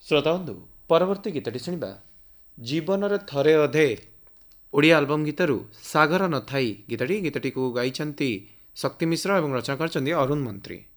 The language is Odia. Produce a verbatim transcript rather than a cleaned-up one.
ଶ୍ରୋତାବନ୍ଧୁ ପରବର୍ତ୍ତୀ ଗୀତଟି ଶୁଣିବା। ଜୀବନରେ ଥରେ ଅଧେ ଓଡ଼ିଆ ଆଲବମ୍ ଗୀତରୁ ସାଗର ନଥାଇ ଗୀତଟି ଗୀତଟିକୁ ଗାଇଛନ୍ତି ଶକ୍ତି ମିଶ୍ର ଏବଂ ରଚନା କରିଛନ୍ତି ଅରୁଣ ମନ୍ତ୍ରୀ।